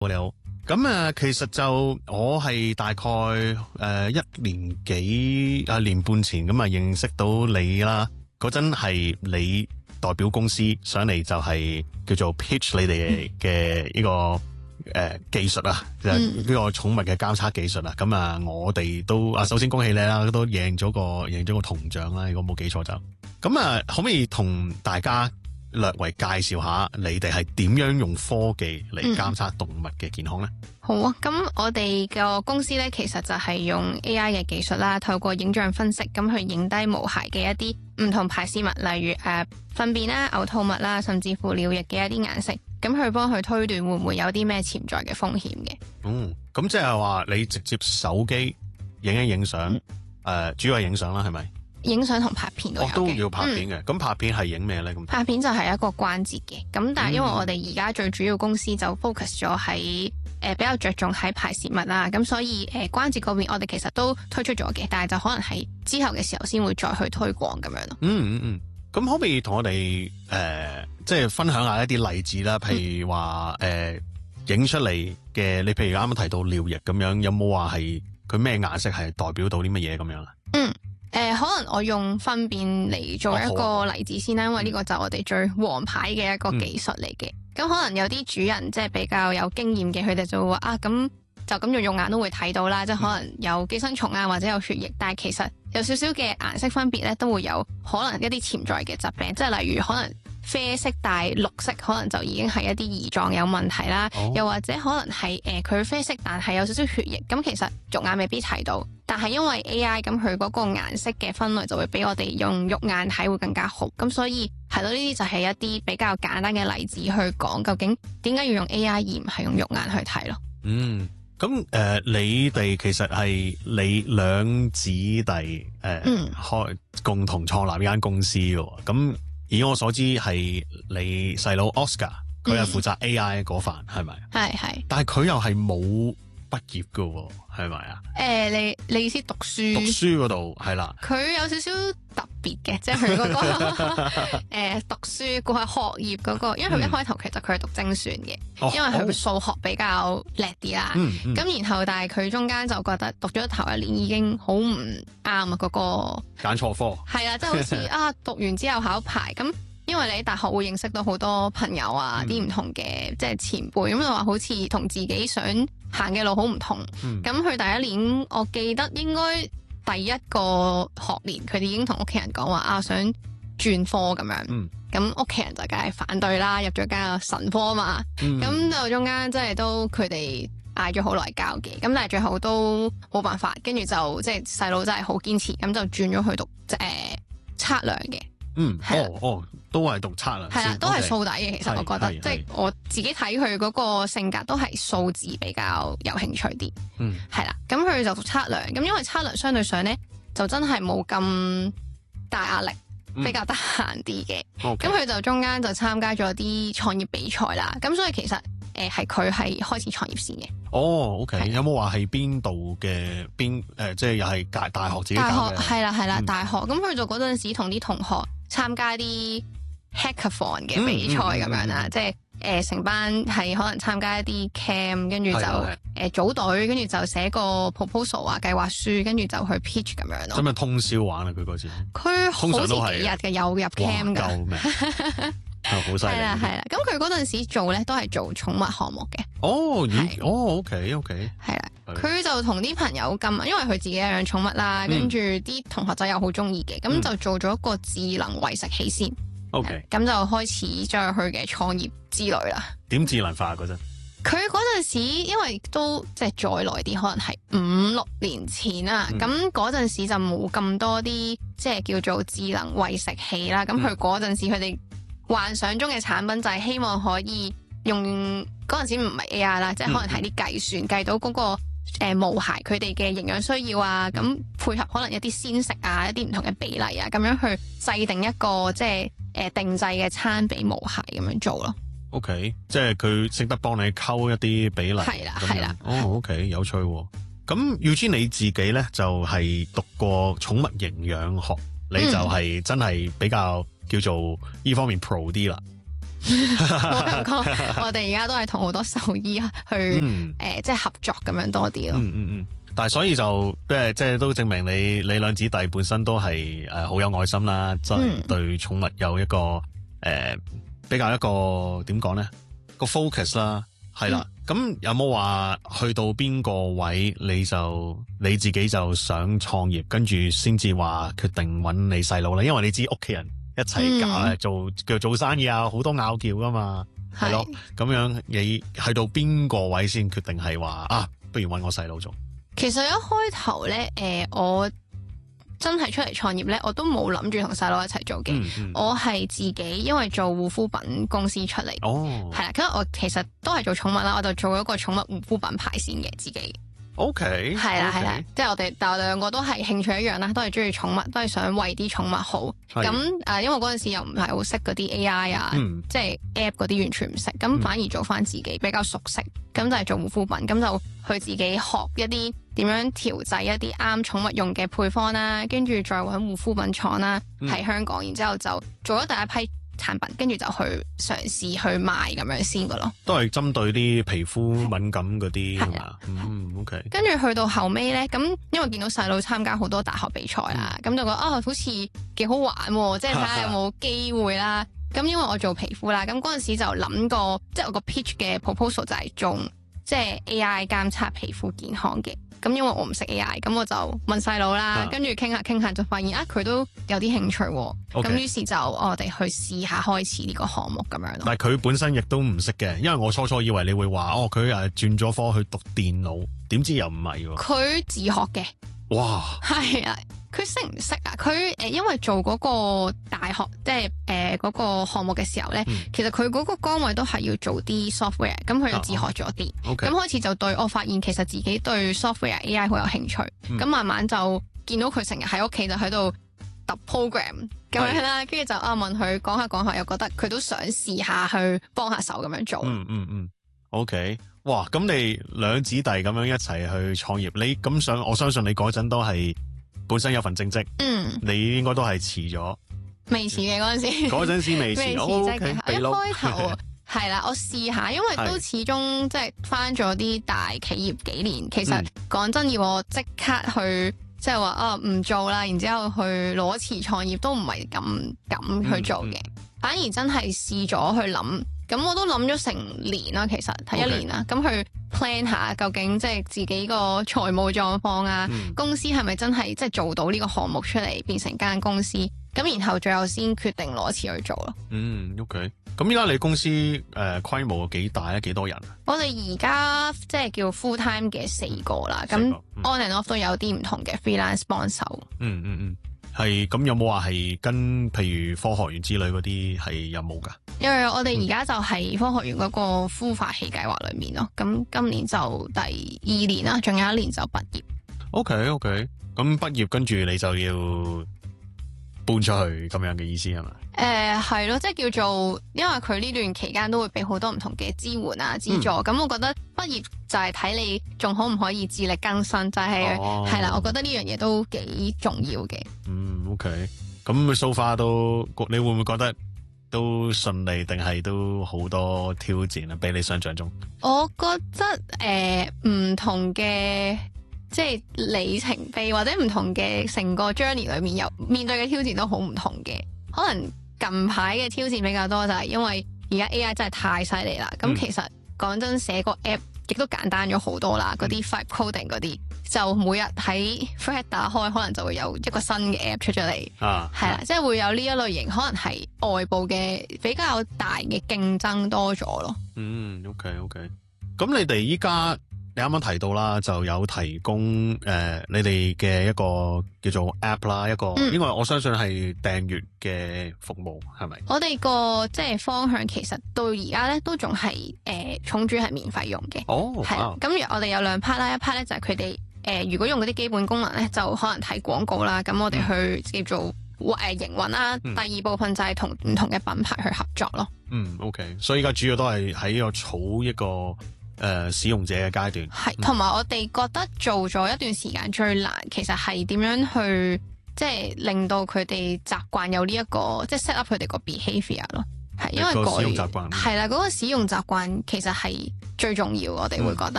你好。咁其實就我係大概1年幾年半前咁認識到你啦。嗰陣係你代表公司上嚟就係叫做 pitch 你哋嘅呢個技術啊，就係呢個寵物嘅監測技術啊。咁我哋都首先恭喜你啦，都贏咗個銅獎啦。如果冇記錯就咁可唔可以同大家略為介紹下你哋係點樣用科技嚟監測動物嘅健康呢？ 好啊，咁我哋個公司咧，其實就係用 AI 嘅技術啦，透過影像分析咁去影低毛孩嘅一啲唔同排泄物，例如糞便啦、嘔吐物啦，甚至乎尿液嘅一啲顏色，咁去幫佢推斷會唔會有啲咩潛在嘅風險嘅。 咁即係話你直接手機影相，主要係影相啦，係咪？ 影相同拍片都有嘅， 都要拍片嘅。咁拍片係影咩咧？咁拍片就係一個關節嘅，咁但係因為我哋而家最主要公司就 focus 咗喺比較着重喺排泄物啦，咁所以關節嗰邊我哋其實都推出咗嘅，但係就可能係之後嘅時候先會再去推廣咁樣咯。 咁可唔可以同我哋即係分享下一啲例子啦？譬如話影出嚟嘅，你譬如啱啱提到尿液咁樣，有冇話係佢咩顏色係代表到啲乜嘢咁樣啊？ 可能我用糞便嚟做一個例子先啦，因為呢個就我哋最王牌嘅一個技術嚟嘅。咁可能有啲主人即係比較有經驗嘅，佢哋就會話咁就咁用肉眼都會睇到啦，即係可能有寄生蟲啊或者有血液，但係其實有少少嘅顏色分別咧，都會有可能一啲潛在嘅疾病，即係例如可能啡色帶綠色，可能就已經係一啲胰臟有問題啦，又或者可能係佢啡色但係有少少血液，咁其實肉眼未必睇到，但係因為 AI 咁佢嗰個顏色嘅分類就會比我哋用肉眼睇會更加好，咁所以係咯，呢啲就係一啲比較簡單嘅例子去講究竟點解要用 AI 而唔係用肉眼去睇咯。 咁你哋其實係你兩姊弟共同創立呢間公司嘅，咁以我所知係你細佬 Oscar 佢係負責 AI 嗰範，係咪？ 係，但係佢又係冇畢業嘅，係咪啊？ 你意思讀書嗰度係啦， 佢有少少特別嘅，即係佢嗰個讀書個學業嗰個，因為佢一開頭其實佢係讀精算嘅，因為佢數學比較叻啲啦。咁然後但係佢中間就覺得讀咗頭1年已經好唔啱啊，嗰個揀錯科係啦，即係好似讀完之後考牌咁。因為你喺大學會認識到好多朋友啊，啲唔同嘅即係前輩，咁就話好似同自己想行嘅路好唔同。咁佢第1年，我記得應該第1個學年，佢哋已經同屋企人講話想轉科咁樣。咁屋企人就梗係反對啦，入咗間神科嘛。咁就中間即係都佢哋嗌咗好耐交嘅，咁但係最後都冇辦法，跟住就即係細佬真係好堅持，咁就轉咗去讀測量嘅。 都係讀測量， 係啦，都係數底嘅。其實我覺得，即係我自己睇佢嗰個性格都係數字比較有興趣啲。係啦，咁佢就讀測量，咁因為測量相對上咧就真係冇咁大壓力，比較得閒啲嘅。咁佢就中間就參加咗啲創業比賽啦。咁所以其實係佢係開始創業先嘅。 OK，有冇話係邊度嘅即係又係大學自己搞嘅？ 係啦，大學。咁佢就嗰陣時同啲同學參加啲 hackathon 嘅比賽咁樣啦，即係成班係可能參加一啲 camp， 跟住就組隊，跟住就寫個 proposal 啊計劃書，跟住就去 pitch 咁樣咯。咁咪通宵玩啊？佢嗰次佢好似幾日嘅，有入 camp 噶。 救命！好犀利。 係啦。咁佢嗰陣時做咧都係做寵物項目嘅。 OK。 係啦，佢就同啲朋友咁，因為佢自己有養寵物啦，跟住啲同學仔又好中意嘅，咁就做咗一個智能餵食器先。 OK， 咁就開始將佢嘅創業之旅啦。 點智能化嗰陣？ 佢嗰陣時，因為都即係再耐啲，可能係5-6年前啦。咁嗰陣時就冇咁多啲即係叫做智能餵食器啦。咁佢嗰陣時，佢哋幻想中嘅產品就係希望可以用嗰陣時唔係 AI 啦，即係可能係啲計算計到嗰個毛孩佢哋嘅營養需要啊，咁配合可能一啲鮮食啊，一啲唔同嘅比例啊，咁樣去制定一個即係定製嘅餐俾毛孩咁樣做咯。 OK， 即係佢識得幫你溝一啲比例。 係啦。 OK， 有趣喎。咁Eugene你自己咧就係讀過寵物營養學，你就係真係比較叫做呢方面 pro 啲啦。 冇咁講，我哋而家都係同好多獸醫去即係合作咁樣多啲咯。 但係所以就即係都證明你兩姊弟本身都係好有愛心啦，即係對寵物有一個比較一個點講咧個 focus 啦，係啦。咁有冇話去到邊個位你自己就想創業，跟住先至話決定揾你細佬咧？因為你知屋企人一齊搞做生意啊，好多拗撬噶嘛，係咯。咁樣你去到邊個位先決定係話不如揾我細佬做？ 其實一開頭咧，我真係出嚟創業咧，我都冇諗住同細佬一齊做嘅。我係自己因為做護膚品公司出嚟，係啦。咁我其實都係做寵物啦，我就做咗個寵物護膚品牌先嘅自己。 OK， 係啦，即係但係我哋兩個都係興趣一樣啦，都係中意寵物，都係想為啲寵物好。咁因為嗰陣時又唔係好識嗰啲 AI 啊，即係 App 嗰啲完全唔識，咁反而做翻自己比較熟悉，咁就係做護膚品，咁就去自己學一啲點樣調製一啲啱寵物用嘅配方啦，跟住再揾護膚品廠啦喺香港，然之後就做咗第一批產品，跟住就去嘗試去賣咁樣先噶咯，都係針對啲皮膚敏感嗰啲係嘛？OK。跟住去到後尾咧，咁因為見到細佬參加好多大學比賽啦，咁就覺得好似幾好玩，即係睇下有冇機會啦。咁因為我做皮膚啦，咁嗰陣時就諗過，即係我個 pitch 嘅 proposal 就係做即係 AI 監測皮膚健康嘅。咁因為我唔識 AI，咁我就問細佬啦，跟住傾下就發現佢都有啲興趣，咁於是就我哋去試下開始呢個項目咁樣咯。 但係佢本身亦都唔識嘅，因為我初以為你會話佢轉咗科去讀電腦，點知又唔係喎。 佢自學嘅。哇！係啊，佢識唔識啊？佢因為做嗰個大學即係嗰個項目嘅時候咧，其實佢嗰個崗位都係要做啲 software，咁佢就自學咗啲，咁開始就我發現其實自己對 software AI 好有興趣，咁慢慢就見到佢成日喺屋企就喺度揼 program 咁樣啦，跟住就問佢講下，又覺得佢都想試下去幫下手咁樣做。 OK。哇！咁你兩姊弟咁樣一齊去創業，你咁我相信你嗰陣都係本身有份正職，你應該都係遲咗， 未遲嘅嗰陣時， 嗰陣時未遲。 一開頭係啦，我試下，因為都始終即係返咗啲大企業幾年，其實講真要我即刻去即係話唔做啦，然之後去攞辭創業都唔係咁敢去做嘅，反而真係試咗去諗。咁我都諗咗成年啦，其實係1年啦，咁去 plan 下究竟即係自己個財務狀況啊，公司係咪真係即係做到呢個項目出嚟變成間公司，咁然後最後先決定攞錢去做咯。 OK。咁依家你公司規模幾大咧？幾多人啊？ 我哋而家即係叫 full time 嘅4個啦，咁 on and off 都有啲唔同嘅 freelance 幫手。 係咁有冇話係跟譬如科學園之類嗰啲係有冇㗎？ 因為我哋而家就係科學園嗰個孵化器計劃裏面咯，咁今年就第2年啦，仲有1年就畢業。 OK，咁畢業跟住你就要搬出去咁樣嘅意思係嘛？ 係咯，即係叫做，因為佢呢段期間都會俾好多唔同嘅支援啊、資助，咁我覺得畢業就係睇你仲可唔可以自力更生，就係係啦，我覺得呢樣嘢都幾重要嘅。 OK，咁 so far 都你會唔會覺得都順利，定係都好多挑戰啊？比你想象中， 我覺得唔同嘅即係里程碑或者唔同嘅成個 journey 裏面有面對嘅挑戰都好唔同嘅。可能近排嘅挑戰比較多，就係因為而家 AI 真係太犀利啦。咁其實講真，寫個 app 亦都簡單咗好多啦。嗰啲 vibe coding 嗰啲，就每日喺 Thread 打開，可能就會有一個新嘅 app 出咗嚟。係啦，即係會有呢一類型，可能係外部嘅比較大嘅競爭多咗咯。 OK。咁你哋依家你啱啱提到啦，就有提供你哋嘅一個叫做 app 啦，一個因為我相信係訂閱嘅服務，係咪？我哋個即係方向其實到而家咧都仲係寵主係免費用嘅。係啦。咁我哋有2 part 啦，一 part 咧就係佢哋如果用嗰啲基本功能咧，就可能睇廣告啦。咁我哋去叫做營運啦。第二部分就係同唔同嘅品牌去合作咯。 OK。所以而家主要都係喺個儲一個使用者嘅階段， 係同埋我哋覺得做咗一段時間最難，其實係點樣去即係令到佢哋習慣有呢一個即係 set up 佢哋個 behavior 咯。 係因為個使用習慣係啦，嗰個使用習慣其實係最重要，我哋會覺得